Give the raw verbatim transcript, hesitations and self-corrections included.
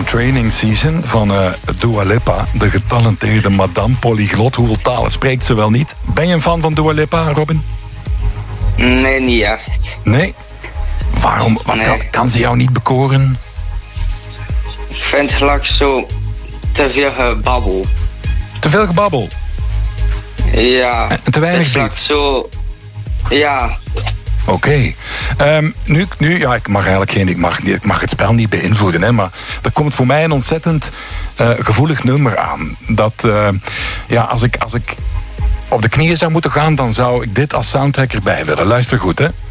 Training Season van uh, Dua Lipa, de getalenteerde madame polyglot. Hoeveel talen spreekt ze wel niet? Ben je een fan van Dua Lipa, Robin? Nee, niet echt. Nee? Waarom? Wat Nee. kan, kan ze jou niet bekoren? Ik vind het gelijk zo te veel gebabbel. Te veel gebabbel. Ja. En te weinig het is beats. zo. Ja. Oké. Okay. Um, nu, nu, ja, ik mag eigenlijk geen, ik mag, ik mag het spel niet beïnvloeden, hè, maar er komt voor mij een ontzettend uh, gevoelig nummer aan. Dat, uh, ja, als ik, als ik op de knieën zou moeten gaan, dan zou ik dit als soundtrack erbij willen. Luister goed, hè.